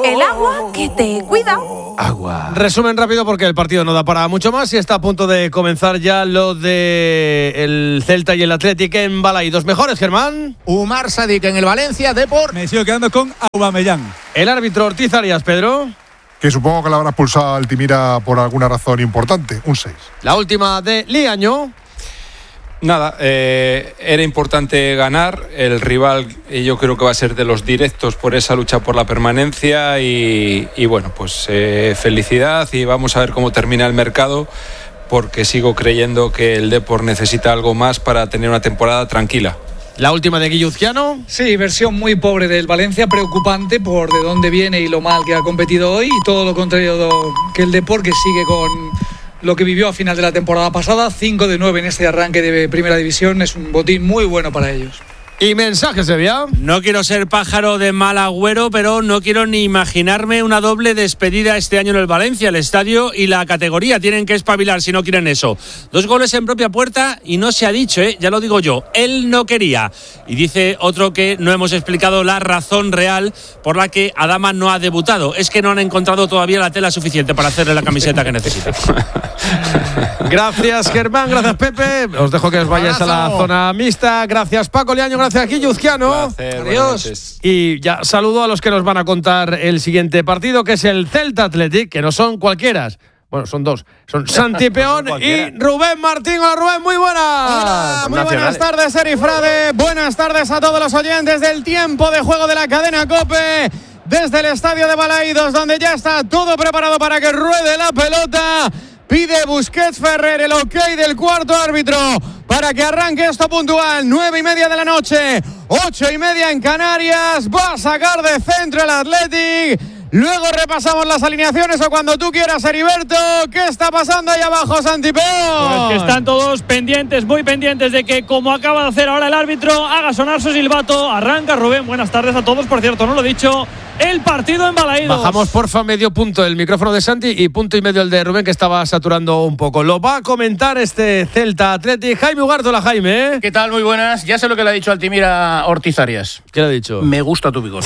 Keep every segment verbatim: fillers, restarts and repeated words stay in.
El agua que te cuida. Agua. Resumen rápido porque el partido no da para mucho más y está a punto de comenzar ya lo de el Celta y el Athletic en Balaidos. Mejores, Germán. Umar Sadik en el Valencia, Depor. Me sigo quedando con Aubameyang. El árbitro Ortiz Arias, Pedro. Que supongo que le habrá expulsado a Altimira por alguna razón importante, un seis. La última de Liaño. Nada, eh, era importante ganar. El rival eh, yo creo que va a ser de los directos por esa lucha por la permanencia y, y bueno, pues eh, felicidad y vamos a ver cómo termina el mercado, porque sigo creyendo que el Depor necesita algo más para tener una temporada tranquila. La última de Guilluzquiano. Sí, versión muy pobre del Valencia, preocupante por de dónde viene y lo mal que ha competido hoy, y todo lo contrario que el Depor, que sigue con lo que vivió a final de la temporada pasada. Cinco de nueve en este arranque de Primera División, es un botín muy bueno para ellos. Y mensaje, Sevilla. No quiero ser pájaro de mal agüero, pero no quiero ni imaginarme una doble despedida este año en el Valencia. El estadio y la categoría tienen que espabilar si no quieren eso. Dos goles en propia puerta y no se ha dicho, ¿eh? Ya lo digo yo, él no quería. Y dice otro que no hemos explicado la razón real por la que Adama no ha debutado. Es que no han encontrado todavía la tela suficiente para hacerle la camiseta que necesita. Gracias, Germán. Gracias, Pepe. Os dejo que os vayáis a la zona mixta. Gracias, Paco Liaño. Gracias, Guilluzquiano. Adiós. Y ya saludo a los que nos van a contar el siguiente partido, que es el Celta Athletic, que no son cualquiera. Bueno, son dos. Son Santi Peón y Rubén Martín. Hola, Rubén, muy buenas. Hola, muy buenas tardes, Eri Frade. Buenas tardes a todos los oyentes del tiempo de juego de la cadena COPE. Desde el estadio de Balaidos, donde ya está todo preparado para que ruede la pelota. Pide Busquets Ferrer el ok del cuarto árbitro para que arranque esto puntual. Nueve y media de la noche, ocho y media en Canarias. Va a sacar de centro el Athletic. Luego repasamos las alineaciones o cuando tú quieras, Heriberto. ¿Qué está pasando ahí abajo, Santi Peón? Pues que están todos pendientes, muy pendientes de que, como acaba de hacer ahora el árbitro, haga sonar su silbato. Arranca Rubén. Buenas tardes a todos. Por cierto, no lo he dicho, el partido en Balaidos. Bajamos, porfa, medio punto el micrófono de Santi y punto y medio el de Rubén, que estaba saturando un poco. Lo va a comentar este Celta Athletic. Jaime Ugártola. Jaime, ¿eh? ¿Qué tal? Muy buenas. Ya sé lo que le ha dicho Altimira Ortiz Arias. ¿Qué le ha dicho? Me gusta tu bigote.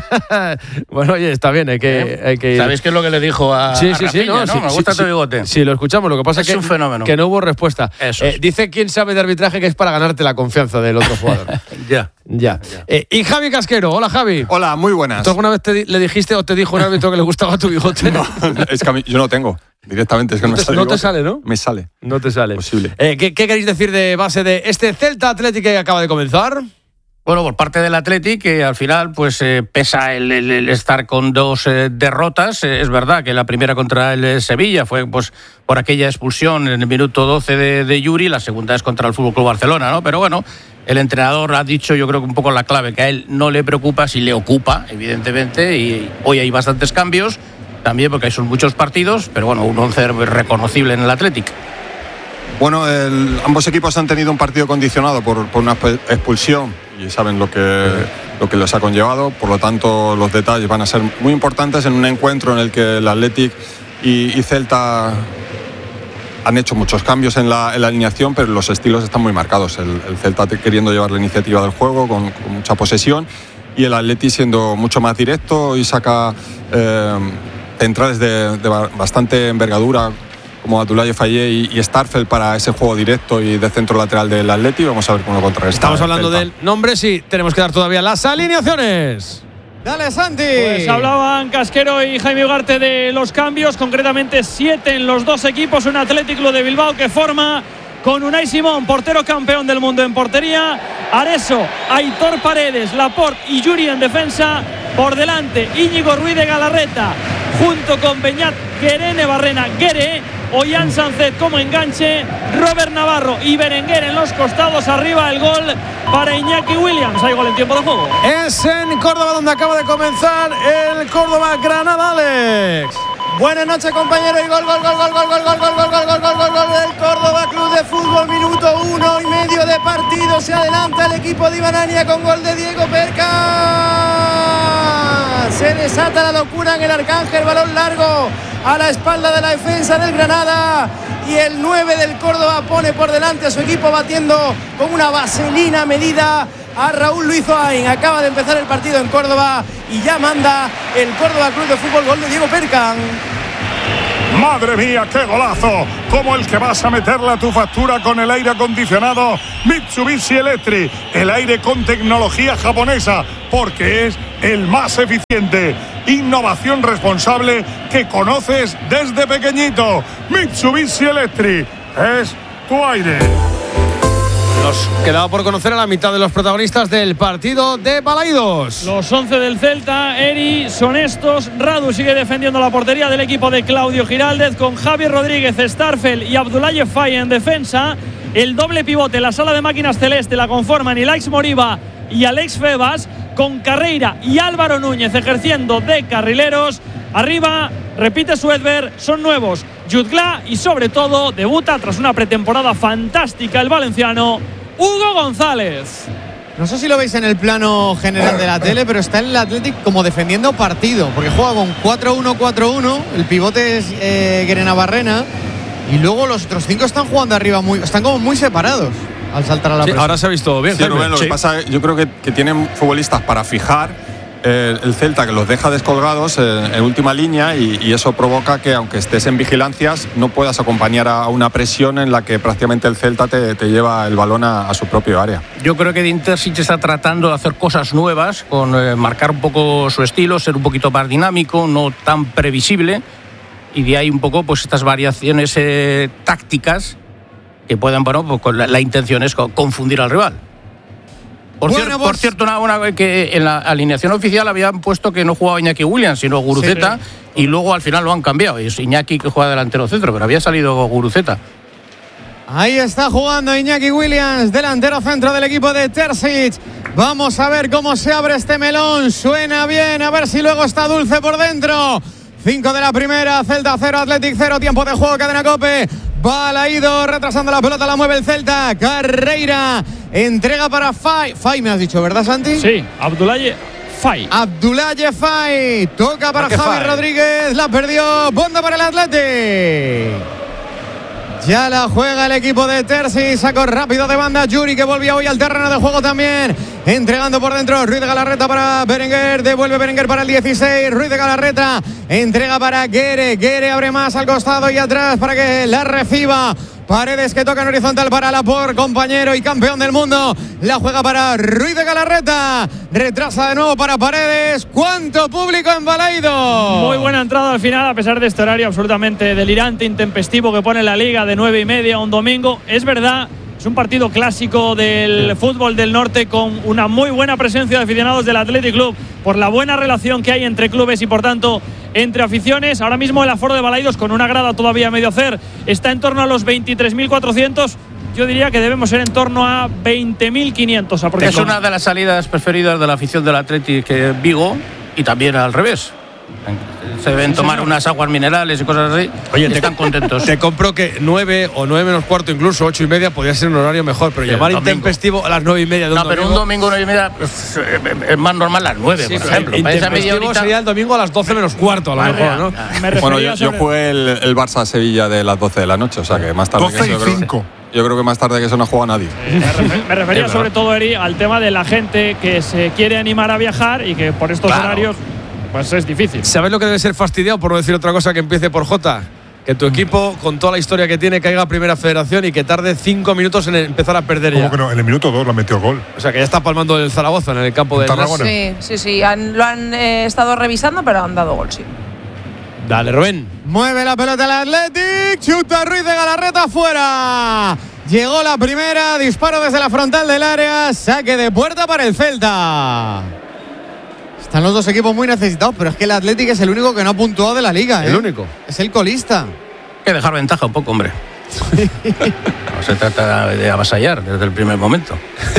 Bueno, oye, está bien, hay que, ¿Eh? hay que ir. ¿Sabéis qué es lo que le dijo a, sí, a sí, Rafinha, sí, no, ¿no? Sí, Me gusta sí, tu bigote. Sí, lo escuchamos. Lo que pasa es, es que, un fenómeno. que no hubo respuesta. Eso eh, es. Dice quién sabe de arbitraje que es para ganarte la confianza del otro jugador. ya. Ya. ya. Eh, y Javi Casquero. Hola, Javi. Hola, muy buenas. ¿Tú alguna vez te, le dijiste o te dijo un árbitro que le gustaba tu bigote? No, es que a mí, yo no tengo. Directamente, es que no, no me te, sale. No te sale, ¿no? Me sale. No te sale. Posible. Eh, ¿qué, ¿Qué queréis decir de base de este Celta Athletic que acaba de comenzar? Bueno, por parte del Athletic, que al final pues eh, pesa el, el, el estar con dos eh, derrotas. Eh, es verdad que la primera contra el eh, Sevilla fue pues por aquella expulsión en el minuto doce de, de Yuri, la segunda es contra el F C Barcelona, ¿no? Pero bueno, el entrenador ha dicho, yo creo que un poco la clave, que a él no le preocupa, si le ocupa, evidentemente, y hoy hay bastantes cambios, también porque son muchos partidos, pero bueno, un once reconocible en el Athletic. Bueno, el, ambos equipos han tenido un partido condicionado por, por una expulsión y saben lo que, lo que les ha conllevado, por lo tanto los detalles van a ser muy importantes en un encuentro en el que el Athletic y, y Celta han hecho muchos cambios en la, en la alineación, pero los estilos están muy marcados. El, el Celta queriendo llevar la iniciativa del juego con, con mucha posesión y el Athletic siendo mucho más directo y saca eh, centrales de, de bastante envergadura como Abdoulaye Faye y, y Starfelt para ese juego directo y de centro lateral del Athletic. Vamos a ver cómo lo contrarresta. Estamos hablando del nombre, sí, tenemos que dar todavía las alineaciones. Dale, Santi. Pues hablaban Casquero y Jaime Ugarte de los cambios, concretamente siete en los dos equipos. Un Athletic Club de Bilbao que forma con Unai Simón, portero campeón del mundo en portería, Areso, Aitor Paredes, Laporte y Yuri en defensa. Por delante, Íñigo Ruiz de Galarreta, junto con Beñat Guerene Barrena Guere, Ollán Sánchez como enganche, Robert Navarro y Berenguer en los costados. Arriba el gol para Iñaki Williams. Hay gol en tiempo de juego. Es en Córdoba donde acaba de comenzar el Córdoba Granada, Alex. Buenas noches, compañeros. Y gol, gol, gol, gol, gol, gol, gol, gol, gol, gol, gol, gol, gol, gol del Córdoba Club de Fútbol. Minuto uno y medio de partido. Se adelanta el equipo de Ibanania con gol de Diego Perca. Se desata la locura en el Arcángel. Balón largo a la espalda de la defensa del Granada. Y el nueve del Córdoba pone por delante a su equipo, batiendo con una vaselina medida a Raúl Luis Oain. Acaba de empezar el partido en Córdoba y ya manda el Córdoba Club de Fútbol. Gol de Diego Percan. ¡Madre mía, qué golazo! Como el que vas a meterle a tu factura con el aire acondicionado Mitsubishi Electric. El aire con tecnología japonesa, porque es el más eficiente. Innovación responsable que conoces desde pequeñito. Mitsubishi Electric es tu aire. Nos quedaba por conocer a la mitad de los protagonistas del partido de Balaidos. Los once del Celta, Eri, son estos. Radu sigue defendiendo la portería del equipo de Claudio Giraldez, con Javier Rodríguez, Starfel y Abdoulaye Faye en defensa. El doble pivote, la sala de máquinas celeste, la conforman Ilaix Moriba y Alex Febas, con Carreira y Álvaro Núñez ejerciendo de carrileros. Arriba, repite Suedberg, son nuevos Jutgla y sobre todo debuta tras una pretemporada fantástica el valenciano Hugo González. No sé si lo veis en el plano general de la tele, pero está el Athletic como defendiendo partido, porque juega con cuatro uno cuatro uno, el pivote es eh, Guerena Barrena, y luego los otros cinco están jugando arriba, muy, están como muy separados al saltar a la sí, presión. Ahora se ha visto bien. Sí, Rubén, lo sí. que pasa, yo creo que, que tienen futbolistas para fijar eh, el Celta, que los deja descolgados eh, en última línea, y, y eso provoca que, aunque estés en vigilancias, no puedas acompañar a una presión en la que prácticamente el Celta te, te lleva el balón a, a su propio área. Yo creo que Dinterzic está tratando de hacer cosas nuevas, con eh, marcar un poco su estilo, ser un poquito más dinámico, no tan previsible, y de ahí un poco pues estas variaciones eh, tácticas que puedan, bueno, pues con la, la intención es confundir al rival. Por, bueno, cier, pues, por cierto, una, una que en la alineación oficial habían puesto que no jugaba Iñaki Williams, sino Guruceta, sí, sí. Y luego al final lo han cambiado. Es Iñaki que juega delantero centro, pero había salido Guruceta. Ahí está jugando Iñaki Williams, delantero centro del equipo de Terzic. Vamos a ver cómo se abre este melón. Suena bien, a ver si luego está dulce por dentro. cinco de la primera, Celta cero, Athletic cero, tiempo de juego, Cadena COPE. Balaidos retrasando la pelota, la mueve el Celta. Carreira, entrega para Faye. Faye me has dicho, ¿verdad, Santi? Sí, Abdoulaye Faye. Abdoulaye Faye, toca para Javi Faye. Rodríguez, la perdió, banda para el Athletic. Ya la juega el equipo de Terzi, sacó rápido de banda Yuri, que volvía hoy al terreno de juego también, entregando por dentro Ruiz de Galarreta para Berenguer, devuelve Berenguer para el dieciséis, Ruiz de Galarreta, entrega para Guere, Guere abre más al costado y atrás para que la reciba Paredes, que toca en horizontal para Laporte, compañero y campeón del mundo. La juega para Ruiz de Galarreta. Retrasa de nuevo para Paredes. ¿Cuánto público en Balaidos? Muy buena entrada al final, a pesar de este horario absolutamente delirante, intempestivo que pone la Liga de nueve y media un domingo. Es verdad, es un partido clásico del sí. fútbol del norte, con una muy buena presencia de aficionados del Athletic Club, por la buena relación que hay entre clubes y por tanto entre aficiones. Ahora mismo el aforo de Balaidos, con una grada todavía a medio hacer, está en torno a los veintitrés mil cuatrocientos. Yo diría que debemos ser en torno a veinte mil quinientos aproximadamente. Es una de las salidas preferidas de la afición del Athletic Vigo, y también al revés. Se deben sí, tomar señor. unas aguas minerales y cosas así. Oye, y te, están contentos. Te compro que nueve o nueve menos cuarto, incluso ocho y media, podría ser un horario mejor, pero sí, llamar intempestivo a las nueve y media de un no, domingo. No, pero un domingo nueve y media pues, es más normal las nueve, sí, por ejemplo. Intempestivo sería el domingo a las doce menos cuarto, a lo mejor, ¿no? Me bueno, yo, yo jugué el, el Barça-Sevilla de las doce de la noche, o sea que más tarde doce y cinco. Yo creo que más tarde que eso no juega nadie. Eh, me, refer, me refería sobre todo, Eri, al tema de la gente que se quiere animar a viajar y que por estos claro. horarios pues es difícil. ¿Sabes lo que debe ser fastidiado, por no decir otra cosa, que empiece por J? Que tu equipo, con toda la historia que tiene, caiga a Primera Federación y que tarde cinco minutos en empezar a perder ya. ¿Cómo que no? En el minuto dos lo metió gol. O sea, que ya está palmando el Zaragoza en el campo de Tarragona. Sí, sí, sí. Han, lo han eh, estado revisando, pero han dado gol, sí. Dale, Rubén. Mueve la pelota el Athletic. Chuta Ruiz de Galarreta fuera. Llegó la primera. Disparo desde la frontal del área. Saque de puerta para el Celta. Están los dos equipos muy necesitados, pero es que el Athletic es el único que no ha puntuado de la liga. ¿eh? El único. Es el colista. Hay que dejar ventaja un poco, hombre. No se trata de avasallar desde el primer momento.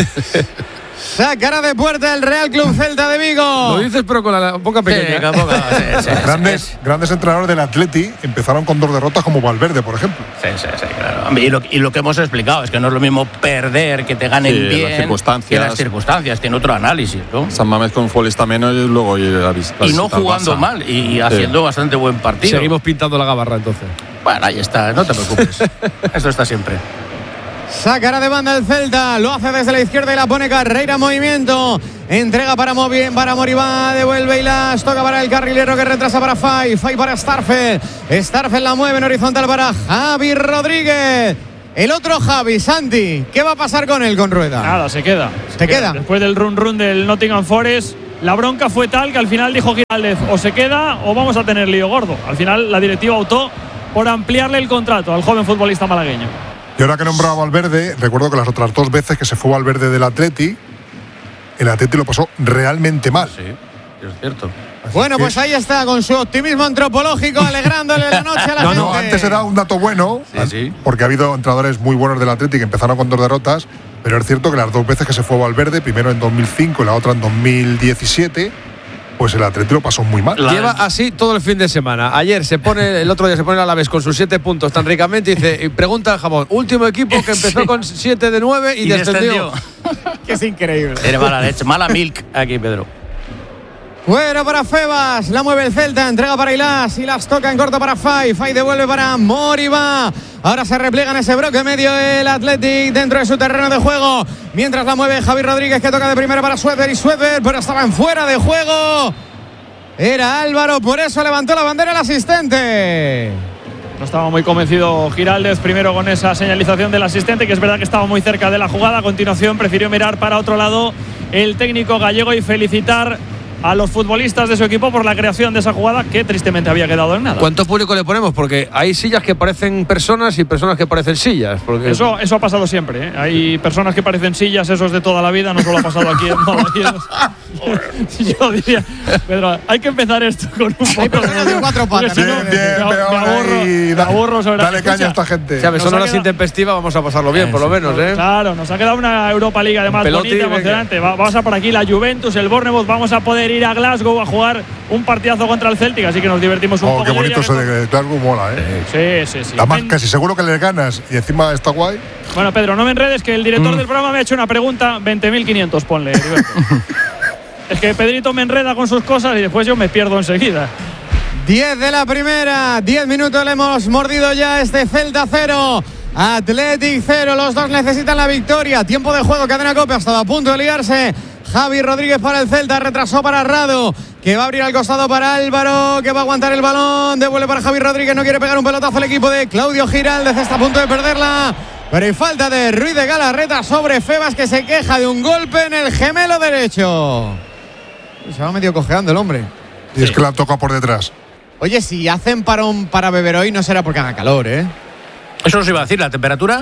Sacará de puerta el Real Club Celta de Vigo. Lo dices, pero con la boca pequeña. Sí, boca, sí, sí, grandes, sí. grandes entrenadores del Atleti empezaron con dos derrotas, como Valverde, por ejemplo. Sí, sí, sí, claro. Y lo, y lo que hemos explicado es que no es lo mismo perder, que te ganen sí, bien, las circunstancias. que las circunstancias. Tiene otro análisis, ¿no? San Mamés con un futbolista menos y luego ir a visitar. Y no jugando mal y haciendo sí. bastante buen partido. Seguimos pintando la gabarra, entonces. Bueno, ahí está, no te preocupes. Eso está siempre. Sacará de banda el Celta, lo hace desde la izquierda y la pone Carreira en movimiento. Entrega para, Movi, para Moribá, devuelve y las toca para el carrilero que retrasa para Fay. Fay para Starfel. Starfel la mueve en horizontal para Javi Rodríguez. El otro Javi, Santi, ¿qué va a pasar con él, con Rueda? Nada, se queda. ¿Se, se queda? queda? Después del run run del Nottingham Forest, la bronca fue tal que al final dijo Giraldez, o se queda o vamos a tener lío gordo. Al final la directiva optó por ampliarle el contrato al joven futbolista malagueño. Y ahora que nombraba a Valverde, recuerdo que las otras dos veces que se fue Valverde del Atleti, el Atleti lo pasó realmente mal. Sí, es cierto. Bueno, pues ahí está, con su optimismo antropológico, alegrándole la noche a la no, gente. No, antes era un dato bueno, sí, sí. porque ha habido entrenadores muy buenos del Atleti que empezaron con dos derrotas, pero es cierto que las dos veces que se fue Valverde, primero en dos mil cinco y la otra en dos mil diecisiete, pues el Atleti lo pasó muy mal. Lleva así todo el fin de semana. Ayer se pone, el otro día se pone el Alavés con sus siete puntos tan ricamente y dice, y pregunta al Jamón, último equipo que empezó sí. con siete de nueve y, y descendió. descendió. Que es increíble. Tiene mala leche, mala milk aquí, Pedro. Bueno, para Febas, la mueve el Celta, entrega para Ilas, Ilas toca en corto para Fay, Fay devuelve para Moribá. Ahora se repliega en ese bloque medio el Athletic dentro de su terreno de juego, mientras la mueve Javi Rodríguez, que toca de primera para Suéter y Suéter, pero estaban fuera de juego. Era Álvaro, por eso levantó la bandera el asistente. No estaba muy convencido Giraldez primero con esa señalización del asistente, que es verdad que estaba muy cerca de la jugada. A continuación prefirió mirar para otro lado el técnico gallego y felicitar a los futbolistas de su equipo por la creación de esa jugada que tristemente había quedado en nada. ¿Cuánto público le ponemos? Porque hay sillas que parecen personas y personas que parecen sillas. Porque eso, eso ha pasado siempre, ¿eh? Hay personas que parecen sillas, eso es de toda la vida, no solo ha pasado aquí en Balaídos. Yo diría, Pedro, hay que empezar esto con un poco de cuatro patas. Si no, bien, bien, me, me aburro, me aburro sobre dale caña a esta gente. ¿Sabes? Son horas intempestivas, vamos a pasarlo bien, por lo menos, ¿eh? Claro, nos ha quedado una Europa League además Peloti, bonita, emocionante. Va, vamos a por aquí la Juventus, el Bournemouth, vamos a poder ir a Glasgow a jugar un partidazo contra el Celtic, así que nos divertimos un oh, poco. Qué bonito ese de Glasgow, mola, ¿eh? Sí, sí, sí. Además, casi seguro que le ganas y encima está guay. Bueno, Pedro, no me enredes, que el director mm. del programa me ha hecho una pregunta, veinte mil quinientos, ponle, Heriberto. Es que Pedrito me enreda con sus cosas y después yo me pierdo enseguida. diez de la primera, diez minutos le hemos mordido ya este Celta cero, Athletic cero, los dos necesitan la victoria. Tiempo de juego, Cadena Cope, ha estado a punto de liarse. Javi Rodríguez para el Celta, retrasó para Rado, que va a abrir al costado para Álvaro, que va a aguantar el balón, devuelve para Javi Rodríguez, no quiere pegar un pelotazo el equipo de Claudio Giraldez, está a punto de perderla. Pero hay falta de Ruiz de Galarreta sobre Febas, que se queja de un golpe en el gemelo derecho. Se va medio cojeando el hombre. Y es que la toca por detrás. Oye, si hacen parón para beber hoy, no será porque haga calor, ¿eh? Eso os iba a decir, ¿la temperatura?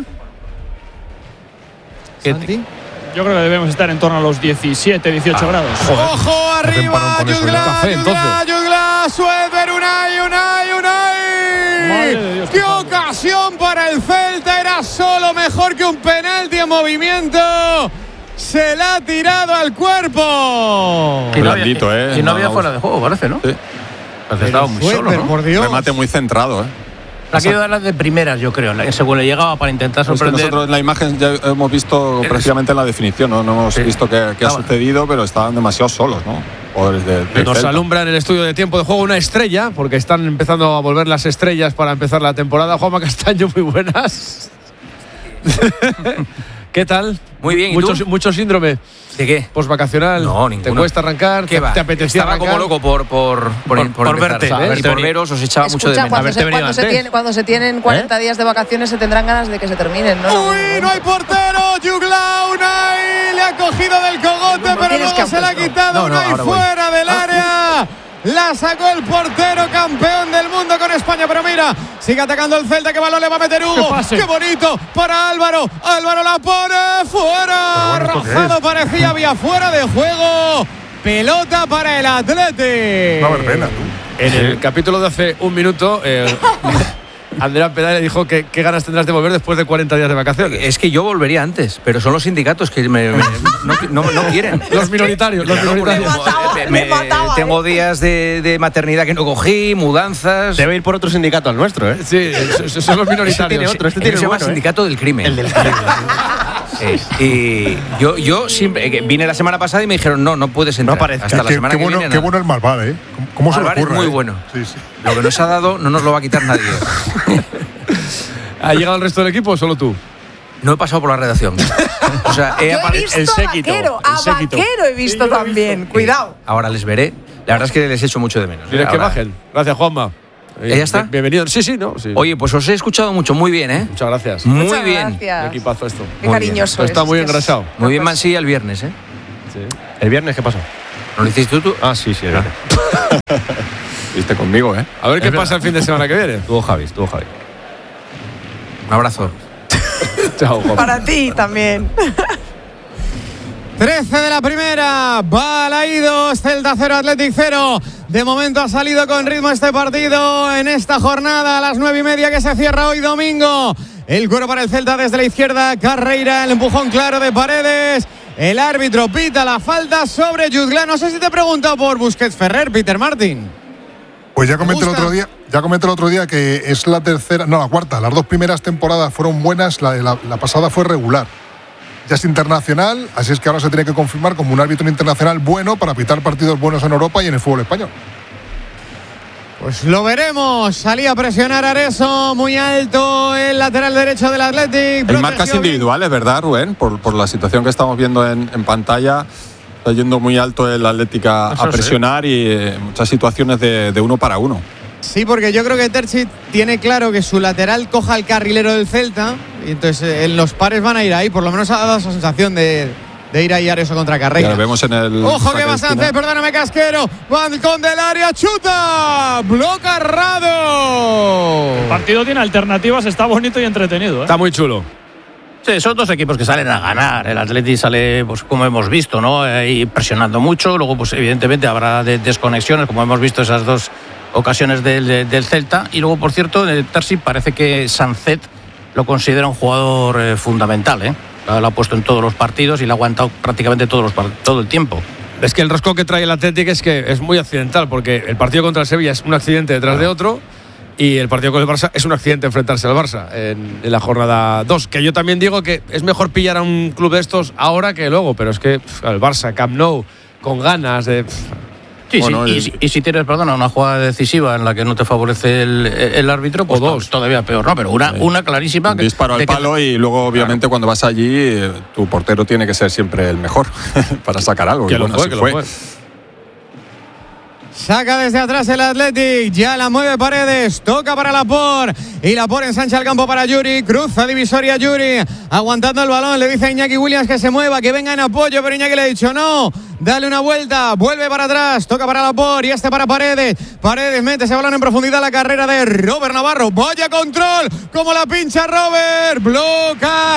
¿Santi? Yo creo que debemos estar en torno a los diecisiete, dieciocho ah, grados. Joder. ¡Ojo arriba! Yugla, Yugla, Yugla, Suéter, Unai, Unai, Unai. Dios, ¡qué ocasión para el Celta! Era solo mejor que un penalti en movimiento. Se la ha tirado al cuerpo. Y no había, ¿eh? Y no había fuera de juego, parece, ¿no? Sí. Parece estaba muy solo, ¿no? Por Dios. Remate muy centrado, ¿eh? Ha querido dar las de primeras, yo creo, según le llegaba para intentar sorprender. Es que nosotros en la imagen ya hemos visto prácticamente en la definición, ¿no? No hemos sí. visto qué, qué ha sucedido, pero estaban demasiado solos, ¿no? De, de Nos alumbra en el estudio de tiempo de juego una estrella, porque están empezando a volver las estrellas para empezar la temporada. Juanma Castaño, muy buenas. ¿Qué tal? Muy bien, ¿y mucho, tú? Mucho síndrome. ¿De qué? Postvacacional. No, ninguno. ¿Te cuesta arrancar? ¿Qué ¿Te, va? te apetecía Estaba arrancar? como loco por por por, por, por, por verte, ¿eh? y por veros, os echaba Escucha, mucho de menos. Cuando, se, cuando, se tiene, cuando se tienen cuarenta ¿Eh? días de vacaciones se tendrán ganas de que se terminen, ¿no? ¡Uy, no hay portero! Yugla, Unai le ha cogido del cogote, no, pero luego se la ha quitado. No, no, Unai fuera voy. del área. La sacó el portero, campeón del mundo con España. Pero mira, sigue atacando el Celta. ¿Qué balón le va a meter Hugo? ¡Qué, ¡Qué bonito! Para Álvaro. Álvaro la pone fuera. Bueno, rozado parecía, había fuera de juego. Pelota para el Athletic. No va a haber pena, tú. En el capítulo de hace un minuto, eh, Andrea Pedal le dijo que qué ganas tendrás de volver después de cuarenta días de vacaciones. Es que yo volvería antes, pero son los sindicatos que me, me, no, no, no quieren. Los minoritarios. Los claro, minoritarios. Me, me, me, tengo días de, de maternidad que no cogí, mudanzas. Debe ir por otro sindicato al nuestro, ¿eh? Sí, son los minoritarios. Este tiene otro, este tiene se llama bueno, sindicato ¿eh? del crimen. El del crimen. Sí. Y yo, yo siempre vine la semana pasada y me dijeron no, no puedes entrar. No hasta qué, la semana qué que bueno, viene. Qué bueno el Malvar, ¿eh? ¿Cómo se Malvar lo ocurre? Es muy eh? bueno. Sí, sí. Lo que nos ha dado no nos lo va a quitar nadie. ¿Ha llegado el resto del equipo o solo tú? No he pasado por la redacción. O sea, he Yo he visto el a séquito, Vaquero, el a séquito. Vaquero he visto Sí, yo lo he también. visto. Cuidado. Ahora les veré. La verdad es que les echo mucho de menos. Tienes que Ahora- bajen. Gracias, Juanma. ¿Eh, ¿Ya está? Bienvenido. Sí, sí, no. Sí. Oye, pues os he escuchado mucho, muy bien, ¿eh? Muchas gracias. Muy Muchas bien. gracias. Qué equipazo esto. Qué Muy cariñoso bien. Está es, muy que es- engrasado. Muy bien Mansilla el viernes, ¿eh? Sí. ¿El viernes qué pasó? ¿No lo hiciste tú? Ah, sí, sí, el viernes. Viste conmigo, ¿eh? A ver qué pasa el fin de semana que viene. Estuvo Javi, estuvo Javi. Un abrazo. Chao, Juanma. Para ti también. trece de la primera, Balaídos, Celta cero, Athletic cero. De momento ha salido con ritmo este partido en esta jornada a las nueve y media que se cierra hoy domingo. El cuero para el Celta desde la izquierda, Carreira, el empujón claro de Paredes. El árbitro pita la falta sobre Jutgla. No sé si te he preguntado por Busquets Ferrer, Peter Martin. Pues ya comenté el gusta? otro día, ya comenté el otro día que es la tercera, no, la cuarta. Las dos primeras temporadas fueron buenas, la, la, la pasada fue regular. Ya es internacional, así es que ahora se tiene que confirmar como un árbitro internacional bueno para pitar partidos buenos en Europa y en el fútbol español. Pues lo veremos. Salía a presionar Areso, muy alto el lateral derecho del Athletic. Hay marcas Protegió bien. individuales, ¿verdad, Rubén? Por, por la situación que estamos viendo en, en pantalla. Está yendo muy alto el Atlética Eso a sí. presionar y eh, muchas situaciones de, de uno para uno. Sí, porque yo creo que Terchi tiene claro que su lateral coja el carrilero del Celta y entonces eh, en los pares van a ir ahí. Por lo menos ha dado esa sensación de, de ir a Areso contra Ya Carreira. lo vemos en el. Ojo saque que de va esquina. Sánchez, perdóname Casquero. Balcón del área, chuta. Bloca Rado. El partido tiene alternativas, está bonito y entretenido. ¿eh? Está muy chulo. Sí, son dos equipos que salen a ganar. El Atleti sale, pues como hemos visto, ¿no? Ahí presionando mucho. Luego, pues evidentemente habrá de- desconexiones, como hemos visto esas dos ocasiones del, del Celta. Y luego, por cierto, en el Terzi parece que Sancet lo considera un jugador eh, fundamental, ¿eh? Lo ha puesto en todos los partidos y lo ha aguantado prácticamente todos los par- todo el tiempo. Es que el rosco que trae el Atlético es que es muy accidental, porque el partido contra el Sevilla es un accidente detrás de otro y el partido con el Barça es un accidente enfrentarse al Barça en, en la jornada dos. Que yo también digo que es mejor pillar a un club de estos ahora que luego, pero es que pff, el Barça, Camp Nou, con ganas de... pff, Sí, Bueno, sí. Y, el- si- y si tienes, perdona, una jugada decisiva en la que no te favorece el, el árbitro, pues O dos. to- todavía peor, ¿no? Pero una, una clarísima. Un que- disparo al de que- palo y luego, obviamente, cuando vas allí, eh, tu portero tiene que ser siempre el mejor para sacar algo. que Y lo bueno, fue, así que lo fue. fue. Saca desde atrás el Athletic, ya la mueve Paredes, toca para Laporte y Laporte ensancha el campo para Yuri, cruza divisoria Yuri, aguantando el balón, le dice a Iñaki Williams que se mueva, que venga en apoyo, pero Iñaki le ha dicho no, dale una vuelta, vuelve para atrás, toca para Laporte y este para Paredes, Paredes mete ese balón en profundidad, la carrera de Robert Navarro, vaya control, como la pincha Robert, bloca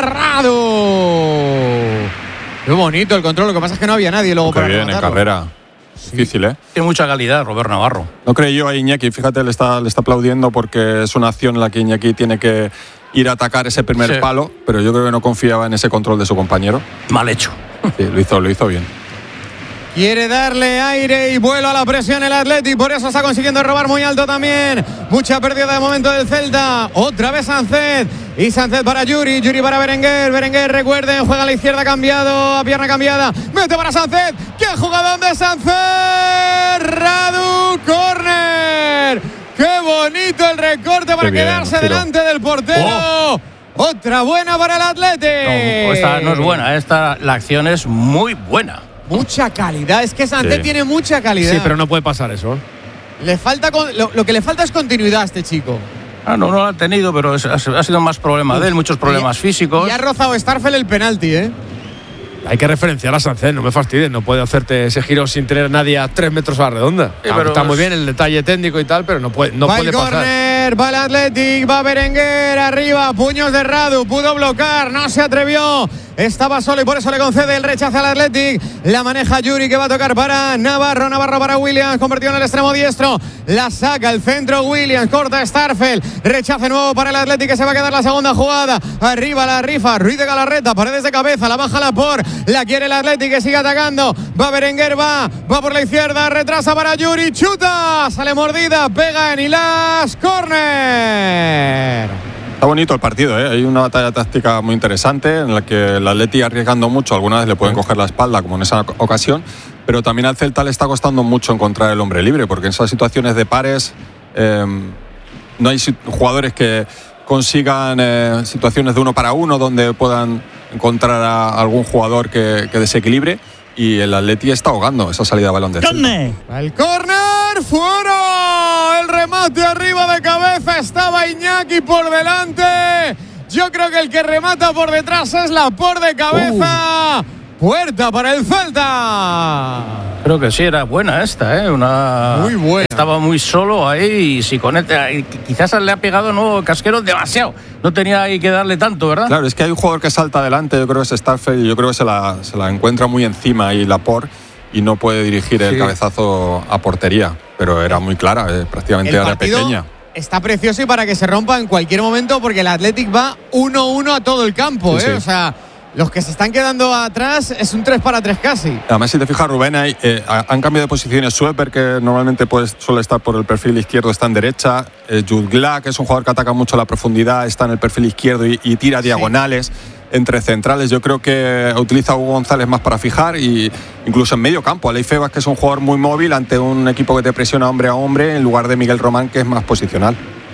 Rado. Qué bonito el control, lo que pasa es que no había nadie luego Qué para bien en rematarlo. carrera. Difícil, ¿eh? Tiene mucha calidad, Robert Navarro. No creyó a Iñaki, fíjate, le está, le está aplaudiendo porque es una acción en la que Iñaki tiene que ir a atacar ese primer Sí. palo, pero yo creo que no confiaba en ese control de su compañero. Mal hecho. Sí, lo hizo, lo hizo bien. Quiere darle aire y vuelo a la presión el Athletic, por eso está consiguiendo robar muy alto también. Mucha pérdida de momento del Celta. Otra vez Sancet. Y Sancet para Yuri, Yuri para Berenguer. Berenguer, recuerden, juega a la izquierda cambiado, a pierna cambiada. Mete para Sancet. ¡Qué jugadón de Sancet! Radu, córner. ¡Qué bonito el recorte para Qué bien, quedarse Ciro. delante del portero! Otra buena para el Athletic. No, esta no es buena, esta la acción es muy buena. Mucha calidad, es que Sancet Sí. tiene mucha calidad. Sí, pero no puede pasar eso. ¿eh? Le falta con- lo, lo que le falta es continuidad a este chico. Ah, no, no lo ha tenido, pero es- ha, ha sido más problema de él, muchos problemas Y- físicos. Y ha rozado Starfel el penalti, ¿eh? Hay que referenciar a Sancet, no me fastidies, no puede hacerte ese giro sin tener a nadie a tres metros a la redonda. Sí, pero Está muy es- bien el detalle técnico y tal, pero no puede, no va puede el pasar. córner, va el Athletic, va Berenguer, arriba, puños de Radu, pudo bloquear, no se atrevió. Estaba solo y por eso le concede el rechazo al Athletic. La maneja Yuri que va a tocar para Navarro. Navarro para Williams, convertido en el extremo diestro. La saca el centro Williams, corta Starfel. Rechace nuevo para el Athletic que se va a quedar la segunda jugada. Arriba la rifa, Ruiz de Galarreta, Paredes de cabeza, la baja la por. La quiere el Athletic que sigue atacando. Va Berenguer, va, va por la izquierda, retrasa para Yuri, chuta. Sale mordida, pega en Ilas, córner. Está bonito el partido, ¿eh? Hay una batalla táctica muy interesante en la que el Atleti arriesgando mucho, algunas veces le pueden coger la espalda, como en esa ocasión, pero también al Celta le está costando mucho encontrar el hombre libre, porque en esas situaciones de pares eh, no hay jugadores que, consigan eh, situaciones de uno para uno donde puedan encontrar a algún jugador que, que desequilibre, y el Atleti está ahogando esa salida de balón de Celta. El córner, fuera. El remate arriba de cabeza, estaba Iñaki por delante. Yo creo que el que remata por detrás es la por de cabeza. Uh. Puerta para el Celta. Creo que sí, era buena esta, ¿eh? Una... Muy buena. Estaba muy solo ahí y si conecta, quizás le ha pegado no Casquero demasiado. No tenía ahí que darle tanto, ¿verdad? Claro, es que hay un jugador que salta adelante, yo creo que es Starfelt, y yo creo que se la, se la encuentra muy encima y Laporte, y no puede dirigir el sí. cabezazo a portería. Pero era muy clara, eh, prácticamente era pequeña. Está precioso y para que se rompa en cualquier momento, porque el Athletic va uno uno a todo el campo, sí, ¿eh? Sí. O sea, los que se están quedando atrás es un tres para tres casi. Además, si te fijas, Rubén, hay, eh, han cambiado de posiciones. Sueper, que normalmente pues, suele estar por el perfil izquierdo, está en derecha. Eh, Jutgla, que es un jugador que ataca mucho la profundidad, está en el perfil izquierdo y, y tira sí. diagonales entre centrales. Yo creo que utiliza a Hugo González más para fijar, y incluso en medio campo. Aleix Febas, que es un jugador muy móvil ante un equipo que te presiona hombre a hombre, en lugar de Miguel Román, que es más posicional.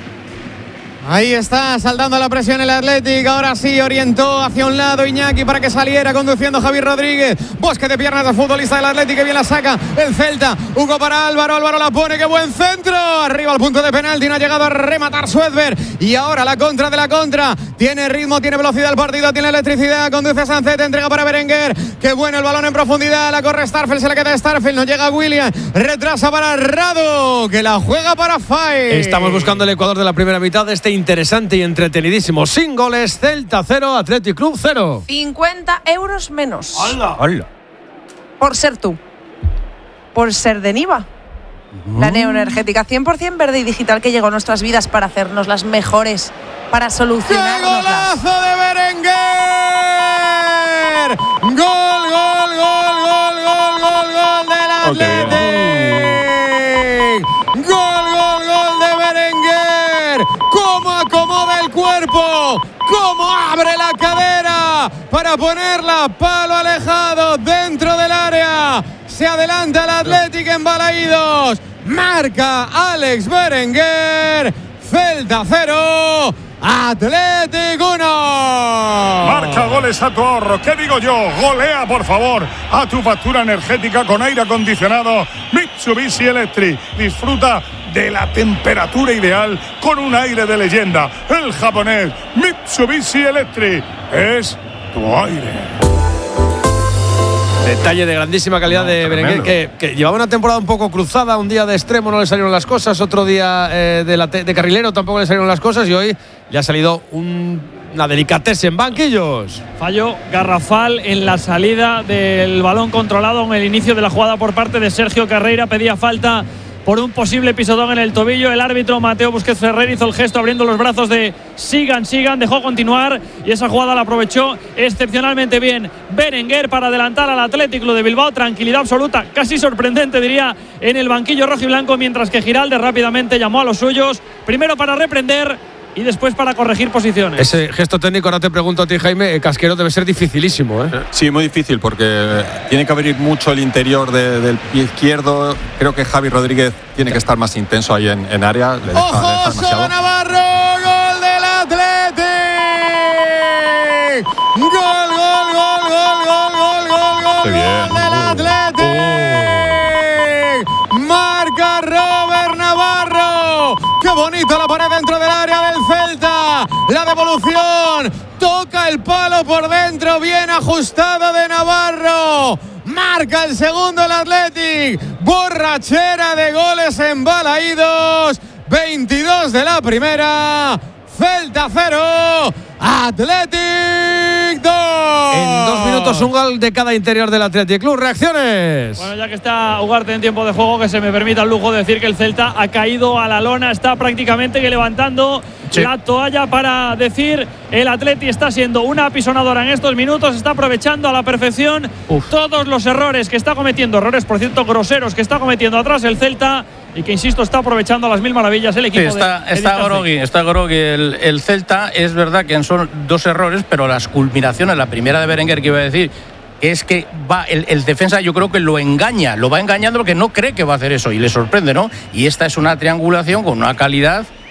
Ahí está, saltando la presión el Athletic. Ahora sí, orientó hacia un lado Iñaki para que saliera, conduciendo Javier Rodríguez. Bosque de piernas del futbolista del Athletic, que bien la saca el Celta. Hugo para Álvaro, Álvaro la pone, qué buen centro. Arriba al punto de penalti, no ha llegado a rematar Suedberg. Y ahora la contra de la contra. Tiene ritmo, tiene velocidad el partido, tiene electricidad. Conduce Sancet, entrega para Berenguer. Qué bueno el balón en profundidad. La corre Starfelt, se la queda Starfelt. No llega William. Retrasa para Rado, que la juega para Fae. Estamos buscando el Ecuador de la primera mitad de este interesante y entretenidísimo. Sin goles, Celta cero, Athletic Club cero. cincuenta euros menos. ¡Hala! ¡Hala! Por ser tú. Por ser de Niva. Mm. La neoenergética cien por ciento verde y digital que llegó a nuestras vidas para hacernos las mejores, para solucionarnos. ¡Qué golazo de Berenguer! ¡Gol, gol, gol, gol, gol, gol, gol del Athletic! ¡Gol, gol, gol de Berenguer! ¡Cómo acomoda el cuerpo! ¡Cómo abre la cadera para ponerla palo alejado dentro del área! Se adelanta el Athletic en Balaídos. Marca Alex Berenguer. Celta cero, Athletic uno. Marca goles a tu ahorro. ¿Qué digo yo? Golea, por favor, a tu factura energética con aire acondicionado Mitsubishi Electric. Disfruta de la temperatura ideal con un aire de leyenda. El japonés Mitsubishi Electric es tu aire. Detalle de grandísima calidad no, de Berenguer, que, que llevaba una temporada un poco cruzada. Un día de extremo no le salieron las cosas, otro día eh, de, la te, de carrilero tampoco le salieron las cosas, y hoy le ha salido un, una delicatez en banquillos. Fallo garrafal en la salida del balón controlado en el inicio de la jugada por parte de Sergio Carreira. Pedía falta por un posible pisotón en el tobillo. El árbitro Mateo Busquets Ferrer hizo el gesto abriendo los brazos de sigan, sigan, dejó continuar, y esa jugada la aprovechó excepcionalmente bien Berenguer para adelantar al Athletic Club de Bilbao. Tranquilidad absoluta, casi sorprendente diría, en el banquillo rojo y blanco, mientras que Giralde rápidamente llamó a los suyos, primero para reprender y después para corregir posiciones. Ese gesto técnico, ahora te pregunto a ti, Jaime, Casquero, debe ser dificilísimo, ¿eh? Sí, muy difícil, porque tiene que abrir mucho el interior de, del pie izquierdo. Creo que Javi Rodríguez tiene que estar más intenso ahí en, en área. Le deja, ¡Ojo, le deja demasiado. Navarro! ¡Gol del Athletic! ¡Gol, gol, gol, gol, gol, gol, gol, gol, gol del Athletic! Oh. Marca Robert Navarro. ¡Qué bonito la pared dentro del área del Celta! La devolución. Toca el palo por dentro. Bien ajustado de Navarro. Marca el segundo el Athletic. Borrachera de goles en Balaídos. veintidós de la primera. Celta cero, Athletic dos. En dos minutos un gol de cada interior del Athletic Club. Reacciones. Bueno, ya que está Ugarte en tiempo de juego, que se me permita el lujo de decir que el Celta ha caído a la lona, está prácticamente que levantando sí. la toalla para decir el Athletic está siendo una apisonadora en estos minutos, está aprovechando a la perfección Uf. todos los errores que está cometiendo, errores por cierto groseros que está cometiendo atrás el Celta, y que insisto está aprovechando a las mil maravillas el equipo. Sí, está, de, está grogui, está grogui el, el Celta. Es verdad que son dos errores, pero las culminaciones, la primera de Berenguer que iba a decir, es que va el, el defensa, yo creo que lo engaña, lo va engañando porque no cree que va a hacer eso y le sorprende, ¿no? Y esta es una triangulación con una calidad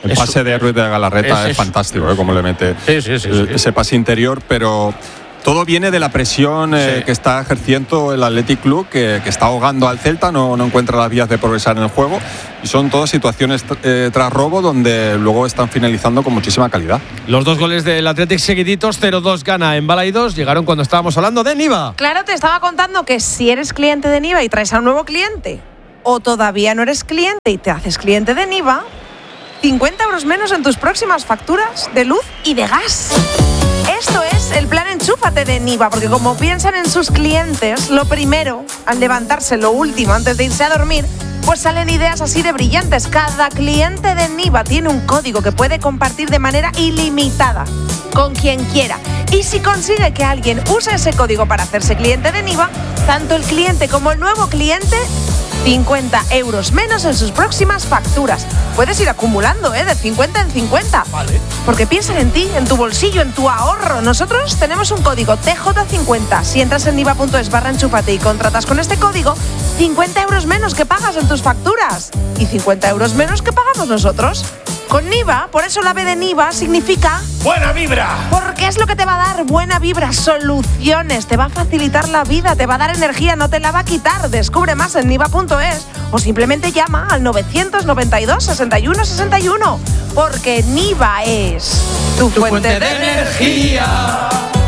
El pase Eso, de Ruiz de Galarreta es, es fantástico, ¿eh? Como le mete sí, sí, sí, el, sí. ese pase interior, pero todo viene de la presión eh, sí. que está ejerciendo el Athletic Club, que, que está ahogando al Celta, no, no encuentra las vías de progresar en el juego, y son todas situaciones eh, tras robo donde luego están finalizando con muchísima calidad. Los dos goles del Athletic seguiditos, cero dos gana en Balaidos, llegaron cuando estábamos hablando de Niva. Claro, te estaba contando que si eres cliente de Niva y traes a un nuevo cliente, o todavía no eres cliente y te haces cliente de Niva, cincuenta euros menos en tus próximas facturas de luz y de gas. Esto es el plan Enchúfate de Niva, porque como piensan en sus clientes, lo primero, al levantarse, lo último, antes de irse a dormir, pues salen ideas así de brillantes. Cada cliente de Niva tiene un código que puede compartir de manera ilimitada con quien quiera. Y si consigue que alguien use ese código para hacerse cliente de Niva, tanto el cliente como el nuevo cliente, cincuenta euros menos en sus próximas facturas. Puedes ir acumulando, ¿eh? De cincuenta en cincuenta. Vale. Porque piensan en ti, en tu bolsillo, en tu ahorro. Nosotros tenemos un código T J cincuenta. Si entras en niva.es barra enchúfate y contratas con este código, cincuenta euros menos que pagas en tus facturas. Y cincuenta euros menos que pagamos nosotros. Con Niva, por eso la B de Niva significa ¡buena vibra! Porque es lo que te va a dar buena vibra, soluciones, te va a facilitar la vida, te va a dar energía, no te la va a quitar. Descubre más en niva punto es o simplemente llama al novecientos noventa y dos, sesenta y uno, sesenta y uno. Porque Niva es tu, tu fuente, fuente de, de energía.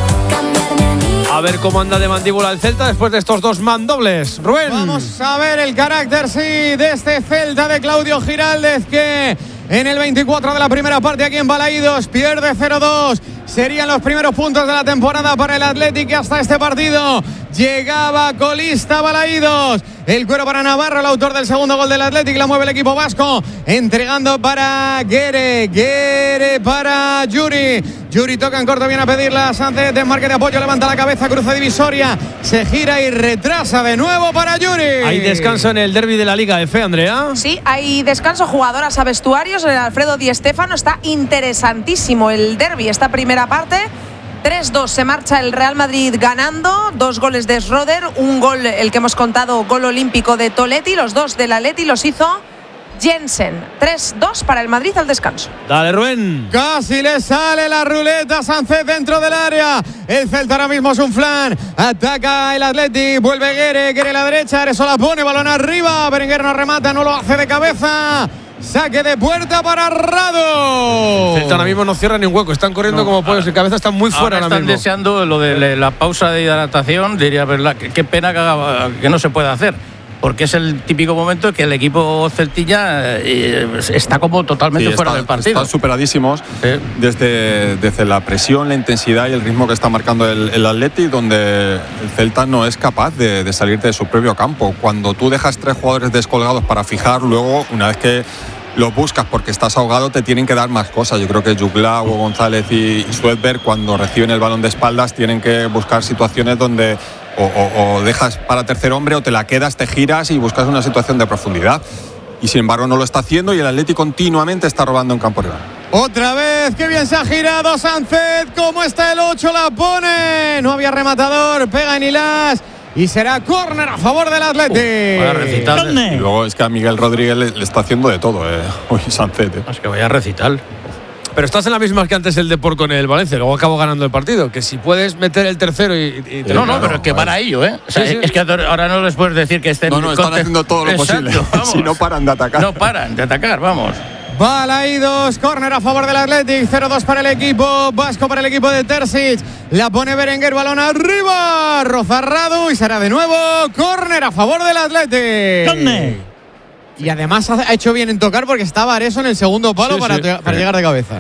A ver cómo anda de mandíbula el Celta después de estos dos mandobles. Rubén. Vamos a ver el carácter, sí, de este Celta de Claudio Giraldez, que en el veinticuatro de la primera parte aquí en Balaidos pierde cero dos. Serían los primeros puntos de la temporada para el Athletic, que hasta este partido llegaba colista Balaidos. El cuero para Navarro, el autor del segundo gol del Athletic, la mueve el equipo vasco, entregando para Guere, Guere para Yuri. Yuri toca en corto, viene a pedirla a Sánchez, desmarque de apoyo, levanta la cabeza, cruza divisoria, se gira y retrasa de nuevo para Yuri. Hay descanso en el derbi de la Liga F, Andrea. Sí, hay descanso, jugadoras a vestuarios. El Alfredo Di Stéfano, está interesantísimo el derbi, esta primera parte. tres dos se marcha el Real Madrid ganando, dos goles de Schroeder, un gol, el que hemos contado, gol olímpico de Toletti, los dos del Atleti los hizo Jensen. tres dos para el Madrid al descanso. Dale, Rubén. Casi le sale la ruleta Sánchez dentro del área. El Celta ahora mismo es un flan. Ataca el Athletic, vuelve Guere, Guere a la derecha, Aresola pone balón arriba, Berenguer no remata, no lo hace de cabeza. Saque de puerta para Rado. El Celta ahora mismo no cierra ni un hueco. Están corriendo no, como pollos. En cabeza están muy fuera ahora, ahora mismo. Están deseando lo de la pausa de hidratación. Diría, verdad, qué pena que, haga, que no se pueda hacer. Porque es el típico momento en que el equipo celtilla eh, está como totalmente sí, fuera está, del partido. Están superadísimos sí. desde, desde la presión, la intensidad y el ritmo que está marcando el, el Athletic, donde el Celta no es capaz de, de salir de su propio campo. Cuando tú dejas tres jugadores descolgados para fijar, luego, una vez que los buscas porque estás ahogado, te tienen que dar más cosas. Yo creo que Jugla, Hugo González y, y Suedberg, cuando reciben el balón de espaldas, tienen que buscar situaciones donde o, o, o dejas para tercer hombre o te la quedas, te giras y buscas una situación de profundidad. Y sin embargo no lo está haciendo y el Athletic continuamente está robando en campo rival. Otra vez, qué bien se ha girado Sánchez. ¿Cómo está el ocho? La pone. No había rematador, pega en Ilás. Y será córner a favor del Athletic. Uh, y luego es que a Miguel Rodríguez le, le está haciendo de todo, eh. Hoy Sánchez. Eh. Es que vaya a recital. Pero estás en la misma que antes el Depor con el Valencia. Luego acabó ganando el partido. Que si puedes meter el tercero y. y te no, no, pero es que para ello, ¿eh? O sea, sí, sí. Es que ahora no les puedes decir que estén. No, no, están contra... haciendo todo lo Exacto, posible. Vamos. Si no paran de atacar. No paran de atacar, vamos. Balaidos, córner a favor del Athletic, cero dos para el equipo vasco, para el equipo de Terzic. La pone Berenguer, balón arriba, Rozarrado y será de nuevo córner a favor del Athletic. ¿Dónde? Y además ha hecho bien en tocar porque estaba Areso en el segundo palo sí, para, sí. para llegar de cabeza.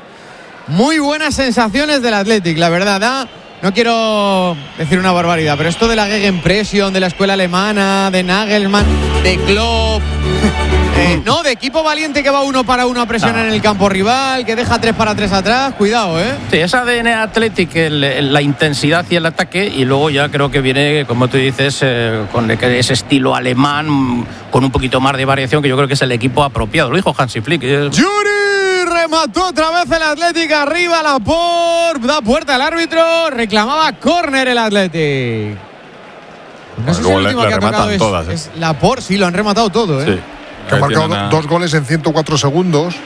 Muy buenas sensaciones del Athletic, la verdad, ¿eh? No quiero decir una barbaridad, pero esto de la Gegenpressing, de la escuela alemana, de Nagelsmann, de Klopp, eh, no, de equipo valiente que va uno para uno a presionar no. en el campo rival, que deja tres para tres atrás, cuidado, ¿eh? Sí, esa A D N Athletic, el, el, la intensidad y el ataque, y luego ya creo que viene, como tú dices, eh, con ese estilo alemán, con un poquito más de variación, que yo creo que es el equipo apropiado. Lo dijo Hansi Flick. Eh. ¡Yuri! Remató otra vez el Athletic arriba, la por da puerta al árbitro, reclamaba córner el Athletic. No bueno, sé si el último le, que le ha tocado todas, es, eh. es la por, sí, lo han rematado todo, ¿eh? Sí. Que ha marcado una... dos goles en ciento cuatro segundos.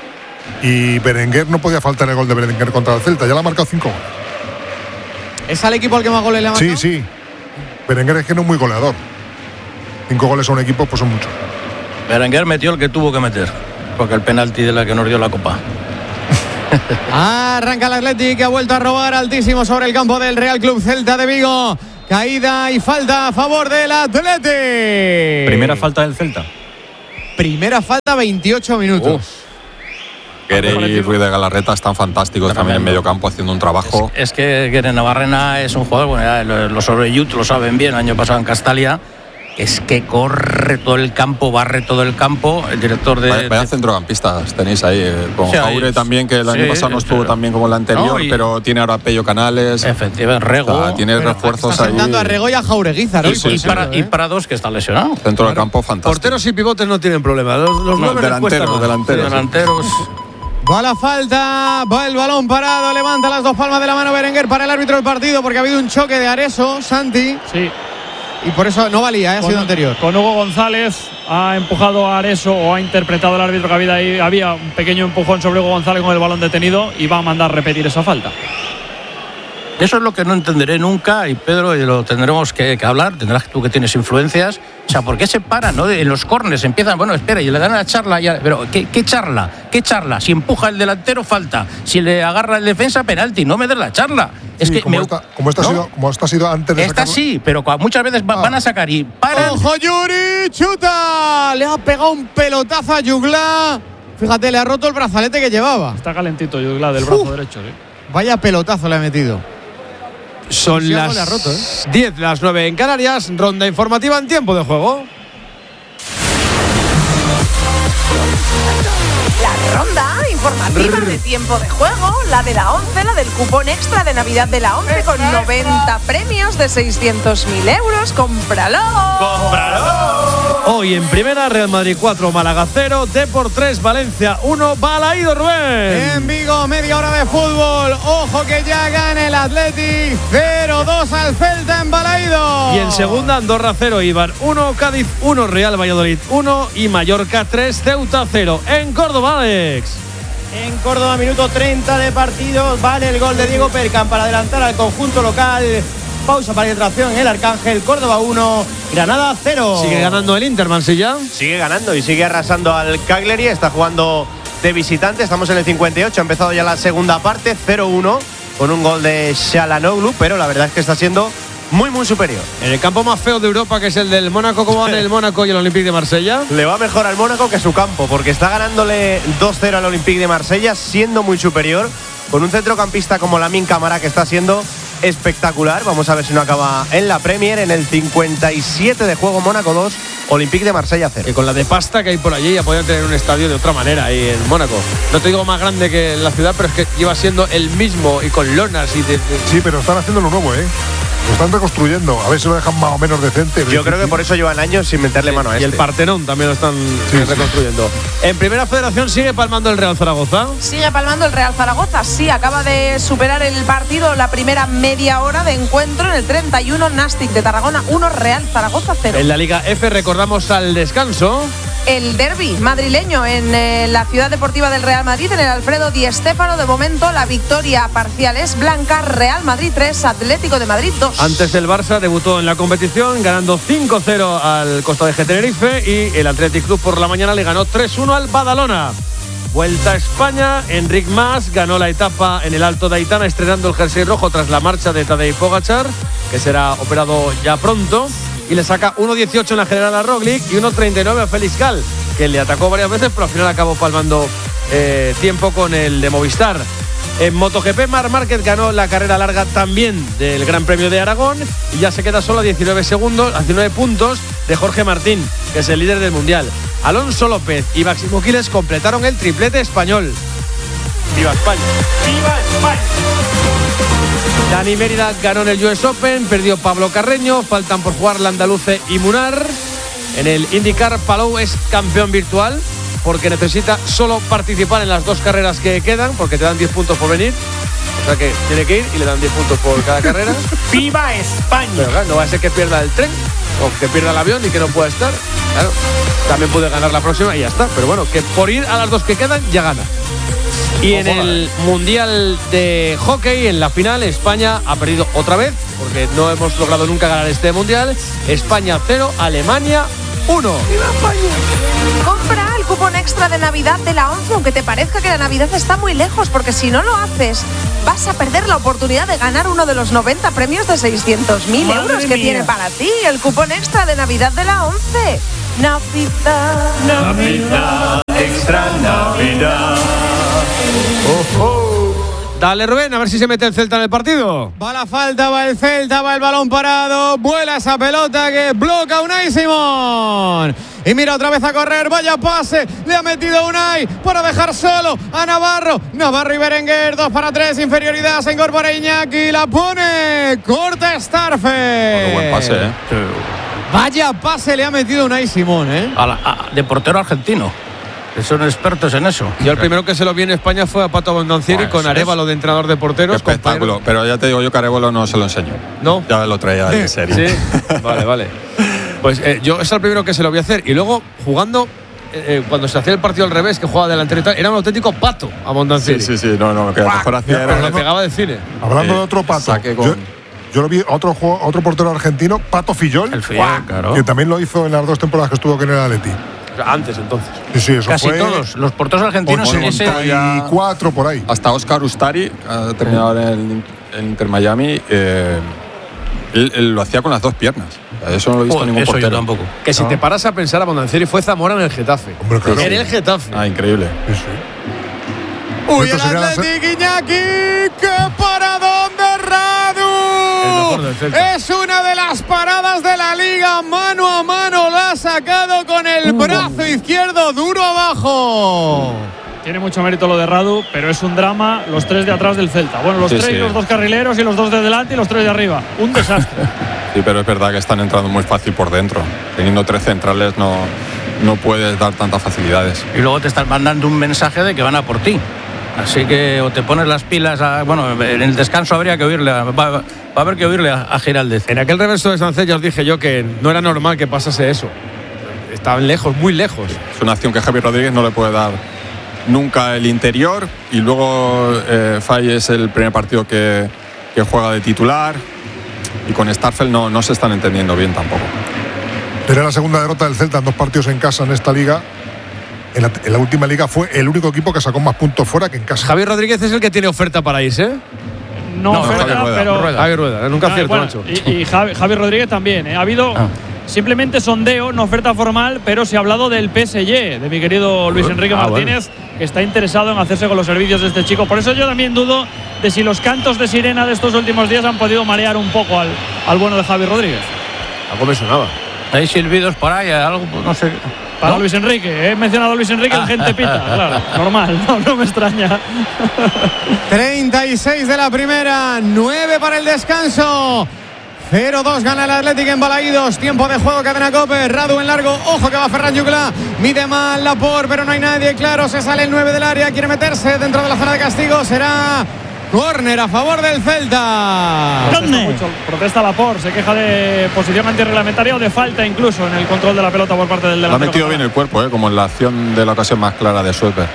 Y Berenguer no podía faltar el gol de Berenguer contra el Celta. Ya le ha marcado cinco goles. ¿Es al equipo al que más goles le ha marcado? Sí, sí. Berenguer es que no es muy goleador. Cinco goles a un equipo, pues son muchos. Berenguer metió el que tuvo que meter, porque el penalti de la que nos dio la Copa. Arranca el Athletic, que ha vuelto a robar altísimo sobre el campo del Real Club Celta de Vigo. Caída y falta a favor del Athletic. Primera falta del Celta. Primera falta, veintiocho minutos. Guerre y Ruiz de Galarreta están fantásticos Tremendo. También en medio campo haciendo un trabajo. Es, es que Guerre Navarrena es un jugador, bueno, ya los Oreyut lo saben bien, el año pasado en Castalia. Es que corre todo el campo, barre todo el campo. El director de. Vaya, vaya de... centrocampistas tenéis ahí. Eh, con sí, Jaure ahí, también, que el año sí, pasado no estuvo tan bien como el anterior, no, y... pero tiene ahora Pello Canales. Efectivamente, Rego. O sea, tiene pero refuerzos está ahí. Sentando a Rego y a Jaureguizar. Y, sí, y, para, ¿eh? y para dos que está lesionado. Centro del campo, fantástico. Porteros y pivotes no tienen problema. Los, los no, delanteros, delanteros. Delanteros. Va la falta, va el balón parado, levanta las dos palmas de la mano Berenguer para el árbitro del partido porque ha habido un choque de Areso, Santi. Sí. Y por eso no valía, ¿eh? ha con, sido anterior. Con Hugo González ha empujado a Areso o ha interpretado el árbitro que había ahí. Había un pequeño empujón sobre Hugo González con el balón detenido y va a mandar repetir esa falta. Eso es lo que no entenderé nunca y Pedro, y lo tendremos que, que hablar, tendrás tú que tienes influencias. O sea, ¿por qué se paran, no? En los córners empiezan, bueno, espera, y le dan la charla, ya, pero ¿qué, ¿qué charla? ¿Qué charla? Si empuja el delantero, falta. Si le agarra el defensa, penalti. No me des la charla. Es sí, que como, me, esta, como, esta ¿no? ha sido, como esta ha sido antes de Esta sacarlo. sí, pero muchas veces ah. van a sacar y paran. ¡Ojo, Yuri! ¡Chuta! Le ha pegado un pelotazo a Yugla. Fíjate, le ha roto el brazalete que llevaba. Está calentito Yugla del brazo uh, derecho, ¿sí? Vaya pelotazo le ha metido. Son sí, las roto, ¿eh? diez, las nueve en Canarias. Ronda informativa en tiempo de juego. La ronda informativa de tiempo de juego, la de la once, la del cupón extra de Navidad de la once con noventa premios de seiscientos mil euros. ¡Cómpralo! ¡Cómpralo! Hoy en primera, Real Madrid cuatro, Málaga cero, Depor tres, Valencia uno, Balaído, Rubén. En Vigo, media hora de fútbol. Ojo que ya gana el Athletic. cero dos al Celta en Balaído. Y en segunda, Andorra cero, Eibar uno, Cádiz uno, Real Valladolid uno y Mallorca tres, Ceuta cero. En Córdoba, Alex. En Córdoba, minuto treinta de partido. Vale el gol de Diego Percan para adelantar al conjunto local. Pausa para entración en el Arcángel. Córdoba uno, Granada cero. Sigue ganando el Inter, Mansilla. Sigue ganando y sigue arrasando al Cagliari. Está jugando de visitante. Estamos en el cincuenta y ocho. Ha empezado ya la segunda parte. cero uno con un gol de Shalanoglu. Pero la verdad es que está siendo muy, muy superior. En el campo más feo de Europa, que es el del Mónaco, ¿cómo van el Mónaco y el Olympique de Marsella? Le va mejor al Mónaco que a su campo, porque está ganándole dos cero al Olympique de Marsella, siendo muy superior, con un centrocampista como Lamine Camara, que está siendo espectacular. Vamos a ver si no acaba en la Premier. En el cincuenta y siete de juego, Mónaco dos, Olympique de Marsella cero. Y con la de pasta que hay por allí ya podrían tener un estadio de otra manera ahí en Mónaco. No te digo más grande que la ciudad, pero es que lleva siendo el mismo y con lonas y de, de... Sí, pero están haciendo lo nuevo, ¿eh? Lo están reconstruyendo, a ver si lo dejan más o menos decente. Yo creo que por eso llevan años sin meterle sí, mano a este. Y el Partenón también lo están sí, reconstruyendo. Sí. En Primera Federación sigue palmando el Real Zaragoza. Sigue palmando el Real Zaragoza, sí, acaba de superar el partido la primera media hora de encuentro en el treinta y uno. Nastic de Tarragona uno, Real Zaragoza cero. En la Liga F recordamos al descanso. El derbi madrileño en eh, la Ciudad Deportiva del Real Madrid, en el Alfredo Di Stéfano. De momento la victoria parcial es blanca. Real Madrid tres, Atlético de Madrid dos. Antes el Barça debutó en la competición ganando cinco cero al Costa de G Tenerife y el Athletic Club por la mañana le ganó tres uno al Badalona. Vuelta a España, Enric Mas ganó la etapa en el Alto de Aitana estrenando el jersey rojo tras la marcha de Tadej Pogačar, que será operado ya pronto. Y le saca uno dieciocho en la general a Roglic y uno treinta y nueve a Félix Gal, que le atacó varias veces, pero al final acabó palmando eh, tiempo con el de Movistar. En MotoGP, Marc Márquez ganó la carrera larga también del Gran Premio de Aragón y ya se queda solo a diecinueve segundos, a diecinueve puntos de Jorge Martín, que es el líder del Mundial. Alonso López y Máximo Quiles completaron el triplete español. ¡Viva España! ¡Viva España! Dani Mérida ganó en el U S Open, perdió Pablo Carreño, faltan por jugar Landaluce y Munar. En el IndyCar, Palou es campeón virtual porque necesita solo participar en las dos carreras que quedan, porque te dan diez puntos por venir. O sea que tiene que ir y le dan diez puntos por cada carrera. ¡Viva España! Pero claro, no va a ser que pierda el tren o que pierda el avión y que no pueda estar. Claro, también puede ganar la próxima y ya está. Pero bueno, que por ir a las dos que quedan, ya gana. Y en el Mundial de Hockey, en la final, España ha perdido otra vez, porque no hemos logrado nunca ganar este Mundial. España cero, Alemania uno. ¡Viva España! Compra el cupón extra de Navidad de la ONCE, aunque te parezca que la Navidad está muy lejos, porque si no lo haces, vas a perder la oportunidad de ganar uno de los noventa premios de seiscientos mil euros que mía. tiene para ti el cupón extra de Navidad de la ONCE. Navidad, Navidad, extra Navidad. Oh, oh. Dale, Rubén, a ver si se mete el Celta en el partido. Va la falta, va el Celta, va el balón parado. Vuela esa pelota que bloca Unai Simón. Y mira otra vez a correr, vaya pase. Le ha metido Unai para dejar solo a Navarro. Navarro y Berenguer, dos para tres, inferioridad. Se incorpora Iñaki, la pone. Corta Starfe. Qué buen pase, ¿eh? Vaya pase le ha metido Unai Simón, ¿eh? A la, a, de portero argentino. Son expertos en eso. Yo el primero que se lo vi en España fue a Pato Abondancieri Bueno, con Arévalo de entrenador de porteros. Espectáculo, compañero. pero ya te digo yo que Arévalo no se lo enseño. No. Ya lo traía de serie. Sí. Vale, vale. Pues eh, yo es el primero que se lo voy a hacer. Y luego, jugando, eh, cuando se hacía el partido al revés, que jugaba delantero y tal, era un auténtico Pato Abondancieri. Sí, sí, sí. No, no, lo que mejor hacía Pero era. le pegaba de cine. Hablando Eh, de otro Pato. saque con- Yo, yo lo vi, otro, juego- otro portero argentino, Pato Fillol. El Fillol, claro. Que también lo hizo en las dos temporadas que estuvo aquí en el Atleti. Antes, entonces. Sí, sí, eso Casi fue todos. Los porteros argentinos en ese. ochenta y cuatro por ahí. Hasta Oscar Ustari ha terminado en el en Inter Miami. Eh, él, él lo hacía con las dos piernas. Eso no lo he visto Joder, en ningún eso yo portero. tampoco. Que si No. te paras a pensar, Abondancieri fue Zamora en el Getafe. Hombre, claro. En el Getafe. Ah, increíble. Sí, sí. Uy, Esto el sería la se- Athletic, Iñaki. ¡Qué paradón de El mejor Radu! del Celta. Es una de las paradas de la liga. Mano a mano la ha sacado con el brazo izquierdo duro abajo. Tiene mucho mérito lo de Radu, pero es un drama los tres de atrás del Celta. Bueno, los Sí, tres, sí. los dos carrileros y los dos de delante y los tres de arriba. Un desastre. Sí, pero es verdad que están entrando muy fácil por dentro. Teniendo tres centrales no, no puedes dar tantas facilidades. Y luego te están mandando un mensaje de que van a por ti. Así que o te pones las pilas. A, bueno, en el descanso habría que oírle. a- Va, va a haber que oírle a, a Giraldez. En aquel reverso de Sánchez ya os dije yo que no era normal que pasase eso. Estaban lejos, muy lejos. Es una acción que Javi Rodríguez no le puede dar nunca el interior. Y luego eh, Fay es el primer partido que, que juega de titular. Y con Starfel no, no se están entendiendo bien tampoco. Era la segunda derrota del Celta en dos partidos en casa en esta liga. En la, en la última liga fue el único equipo que sacó más puntos fuera que en casa. Javi Rodríguez es el que tiene oferta para irse. No, No, oferta, Javi Rueda, pero. Rueda. Javi Rueda, nunca Ah, acierto, bueno, macho. Y, y Javi, Javi Rodríguez también. ¿eh? Ha habido Ah. simplemente sondeo, no oferta formal, pero se ha hablado del P S G, de mi querido Luis Enrique Ah, Martínez, que está interesado en hacerse con los servicios de este chico. Por eso yo también dudo de si los cantos de sirena de estos últimos días han podido marear un poco al, al bueno de Javi Rodríguez. Algo me sonaba. Hay silbidos por ahí, algo, no sé. Para ¿no? Luis Enrique, he mencionado a Luis Enrique, la gente pita, claro, normal, no, no me extraña. treinta y seis de la primera, nueve para el descanso. cero dos gana el Athletic en Balaídos. Tiempo de juego, cadena Cope. Radu en largo. Ojo que va Ferran Jugla. Mide mal Laporte, pero no hay nadie. Claro, se sale el nueve del área. Quiere meterse dentro de la zona de castigo. Será córner a favor del Celta. Protesta mucho, protesta Laporte, se queja de posición antirreglamentaria o de falta incluso en el control de la pelota por parte del Lo ha delantero. metido bien el cuerpo, ¿eh? Como en la acción de la ocasión más clara de Sueper.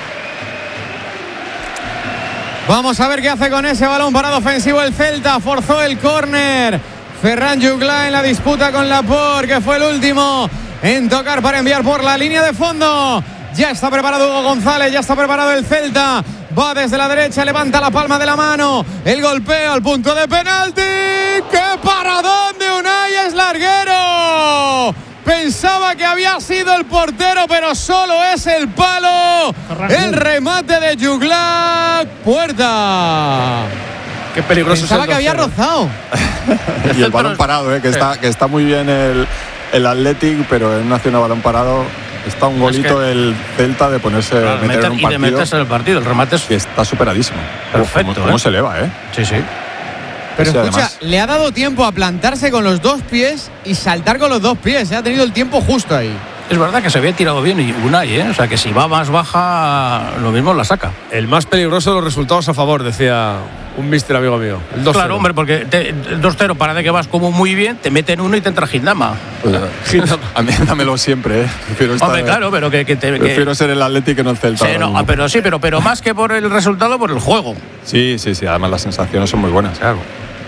Vamos a ver qué hace con ese balón parado ofensivo el Celta. Forzó el córner. Ferran Jugla en la disputa con Laporte, que fue el último en tocar para enviar por la línea de fondo. Ya está preparado Hugo González, ya está preparado el Celta. Va desde la derecha, levanta la palma de la mano. El golpeo al punto de penalti. ¡Qué paradón de Unai! ¡Es larguero! Pensaba que había sido el portero, pero solo es el palo. El remate de Jugla. Puerta. Qué peligroso. Pensaba es el que había dos cero. rozado. Y el balón parado, ¿eh? que, está, que está muy bien el, el Athletic, pero en una acción de balón parado está un golito que- el Celta de ponerse Claro, meter meter- en un y de partido meterse en el partido. El remate es que está superadísimo. Perfecto, Cómo, cómo ¿eh? se eleva, ¿eh? Sí, sí. Pero Sí, escucha, además. le ha dado tiempo a plantarse con los dos pies y saltar con los dos pies. ¿eh? Ha tenido el tiempo justo ahí. Es verdad que se había tirado bien y Unai, ¿eh? O sea, que si va más baja, lo mismo la saca. El más peligroso de los resultados a favor, decía un mister amigo mío. El dos cero. Claro, hombre, porque te, dos cero parece que vas como muy bien, te meten uno y te entra Gindama. A mí dámelo siempre, ¿eh? Prefiero estar, hombre, claro, pero que, que te... Prefiero que, ser el Atleti que no el Celta. Sí, no, pero sí, pero, pero más que por el resultado, por el juego. Sí, sí, sí. Además las sensaciones son muy buenas. Claro.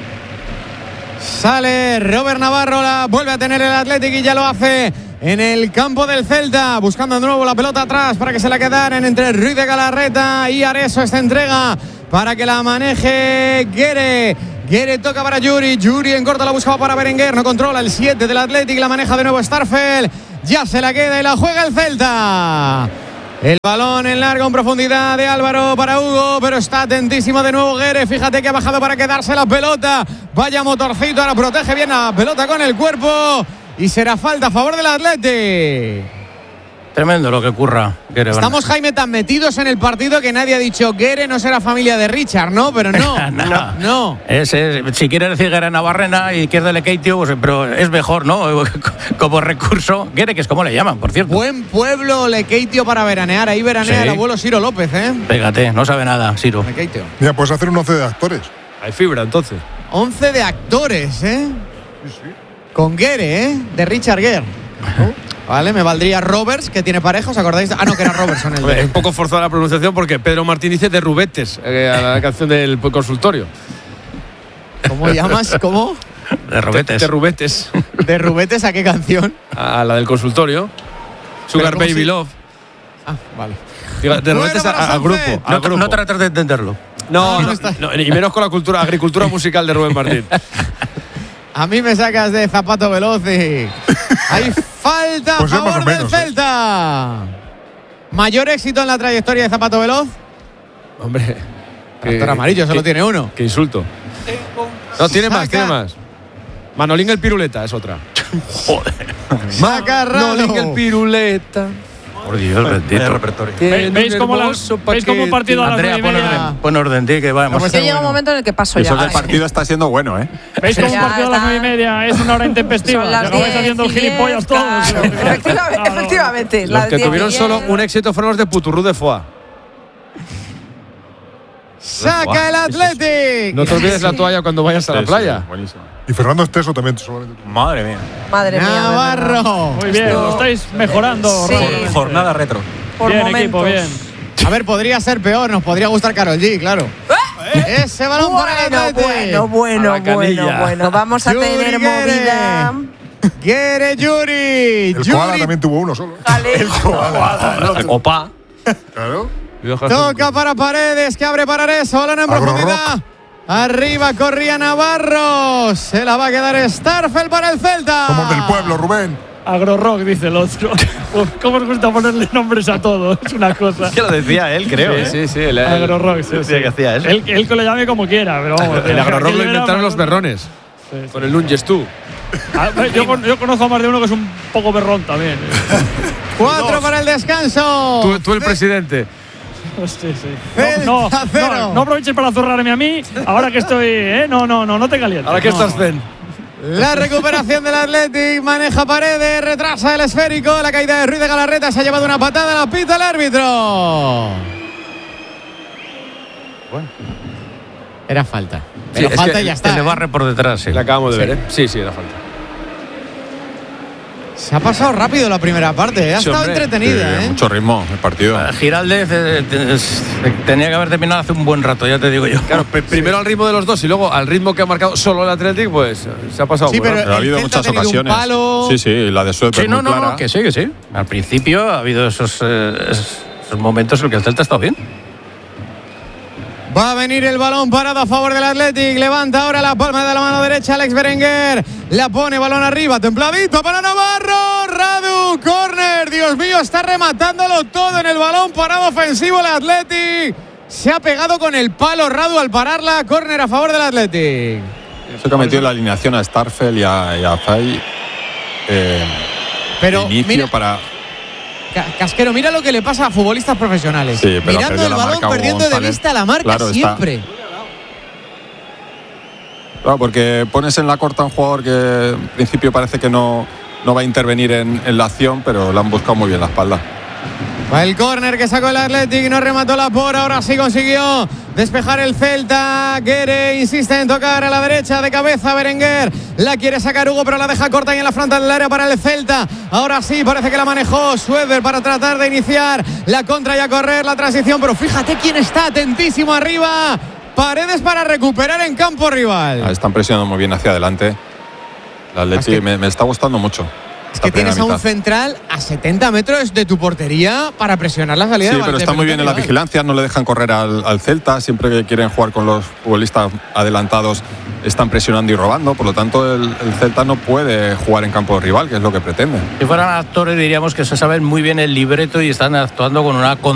Sale Robert Navarro, la vuelve a tener el Athletic y ya lo hace en el campo del Celta, buscando de nuevo la pelota atrás para que se la quedaran entre Ruiz de Galarreta y Areso. Esta entrega para que la maneje Guere. Guere toca para Yuri, Yuri en corto la buscaba para Berenguer, no controla el siete del Athletic, la maneja de nuevo Starfel, ya se la queda y la juega el Celta. El balón en largo en profundidad de Álvaro para Hugo, pero está atentísimo de nuevo Guere. Fíjate que ha bajado para quedarse la pelota. Vaya motorcito, ahora protege bien la pelota con el cuerpo y será falta a favor del Athletic. Tremendo lo que ocurra. Guere. Estamos, Jaime, tan metidos en el partido que nadie ha dicho Guere no será familia de Richard, ¿no? Pero no, no, no. no. Es, es, si quiere decir Guere Navarrena y que es de Lekeitio, pues, pero es mejor, ¿no? Como recurso. Guere, que es como le llaman, por cierto. Buen pueblo Lekeitio para veranear. Ahí veranea sí. El abuelo Ciro López, ¿eh? Pégate, no sabe nada, Ciro. Lekeitio. Mira, puedes hacer un once de actores. Hay fibra, entonces. once de actores, ¿eh? Sí, sí. Con Guere, ¿eh? De Richard Guere. ¿No? Vale, me valdría Roberts, que tiene pareja, ¿os acordáis? Ah, no, que era Robertson. El es un poco forzada la pronunciación porque Pedro Martín dice de Rubetes, eh, a la canción del consultorio. ¿Cómo llamas? ¿Cómo? De Rubetes. De, de Rubetes. ¿De Rubetes a qué canción? A la del consultorio. Sugar Baby si... Love. Ah, vale. De Rubetes bueno, al grupo. No, grupo. no trates de entenderlo. No, no, no, no, y menos con la cultura, agricultura musical de Rubén Martín. A mí me sacas de zapato veloz y... Hay falta pues a favor del menos, Celta. ¿Eh? ¿Mayor éxito en la trayectoria de Zapato Veloz? Hombre. Tractor amarillo, solo tiene uno. Qué insulto. No, tiene Saca. más, tiene más. Manolín el Piruleta es otra. Joder. Manolín el Piruleta. Por Dios, bendito. ¿Veis, ¿Veis cómo un partido a las Andrea, nueve y media? Orden, pon orden, tío, que vamos. Es que llega un momento en el que paso Eso ya. El partido está siendo bueno, ¿eh? ¿Veis cómo un partido a las nueve y media es una hora intempestiva? Acabáis haciendo el gilipollas todos. Claro. Efectivamente, claro. efectivamente. Los que tuvieron solo un éxito fueron los de Puturrú de Foix. Saca el Athletic. No te olvides la toalla cuando vayas a la sí, playa. Sí, buenísimo. Y Fernando Esteso también. Madre mía. Madre mía. Navarro. Muy bien, lo estáis mejorando. Sí. Jornada retro. Por bien, momentos. Equipo, bien. A ver, podría ser peor, nos podría gustar Karol G, claro. ¿Eh? Ese balón bueno, para el Athletic. Bueno, bueno, bueno, bueno. Vamos a Yuri tener Guere. movida. Guere Yuri. El Yuri. Koala también tuvo uno solo. Vale. El Koala. Opa. Claro. Toca para Paredes, que abre para Areso. Balón en profundidad. Arriba corría Navarro. Se la va a quedar Starfel para el Celta. Somos del pueblo, Rubén. Agrorock, dice el otro. ¿Cómo os gusta ponerle nombres a todos? Es una cosa. Es que lo decía él, creo. Sí, ¿eh? sí, sí. El, el, Agrorock, sí, sí. que hacía eso. Él, él que lo llame como quiera, pero vamos. El Agrorock lo inventaron los berrones. Sí, sí. Con el Lunges tú. Yo, yo conozco a más de uno que es un poco berrón también. Cuatro para el descanso. Tú, tú el presidente. Sí, sí. No, no, no, no aproveches para zurrarme a mí. Ahora que estoy. ¿eh? No, no, no, no te calientes. Ahora que no, estás no. zen. La recuperación del Athletic, maneja Paredes, retrasa el esférico, la caída de Ruiz de Galarreta, se ha llevado una patada, la pita el árbitro. Bueno. Era falta. Pero sí, falta es que y ya está. Le barre por detrás, sí. La acabamos de sí. ver, ¿eh? Sí, sí, era falta. Se ha pasado rápido la primera parte, ¿eh? ha sí, estado hombre, entretenida. sí, ¿eh? Mucho ritmo el partido. Giraldez eh, eh, tenía que haber terminado hace un buen rato, ya te digo yo. Claro, primero al ritmo de los dos y luego al ritmo que ha marcado solo el Athletic, pues se ha pasado. Sí, bueno. pero, pero ha habido muchas ha ocasiones. Un palo. Sí, sí, la de Sueter sí, no, muy no, clara. no, que sí, que sí. Al principio ha habido esos, eh, esos momentos en los que el Celta ha estado bien. Va a venir el balón parado a favor del Athletic. Levanta ahora la palma de la mano derecha Alex Berenguer. La pone balón arriba, templadito para Navarro. Radu, córner. Dios mío, está rematándolo todo en el balón parado ofensivo el Athletic. Se ha pegado con el palo Radu al pararla. Córner a favor del Athletic. Eso que ha metido la alineación a Starfel y a, y a Fay. Eh, Pero inicio mira, para. Casquero, mira lo que le pasa a futbolistas profesionales. Sí, pero mirando el balón, perdiendo González. de vista la marca Claro, siempre. Está. Claro, porque pones en la corta a un jugador que en principio parece que no, no va a intervenir en, en la acción, pero le han buscado muy bien la espalda. Va el córner que sacó el Athletic, no remató la por, ahora sí consiguió despejar el Celta. Guerre insiste en tocar a la derecha de cabeza. Berenguer la quiere sacar Hugo, pero la deja corta ahí en la frontal del área para el Celta. Ahora sí parece que la manejó Schweder para tratar de iniciar la contra y a correr la transición, pero fíjate quién está atentísimo arriba. Paredes para recuperar en campo rival. Ah, están presionando muy bien hacia adelante. El Athletic es que me, me está gustando mucho. Es que tienes a un central a setenta metros de tu portería para presionar la salida. Sí, pero está muy bien en la vigilancia, no le dejan correr al, al Celta. Siempre que quieren jugar con los futbolistas adelantados están presionando y robando. Por lo tanto, el, el Celta no puede jugar en campo rival, que es lo que pretende. Si fueran actores diríamos que se saben muy bien el libreto y están actuando con una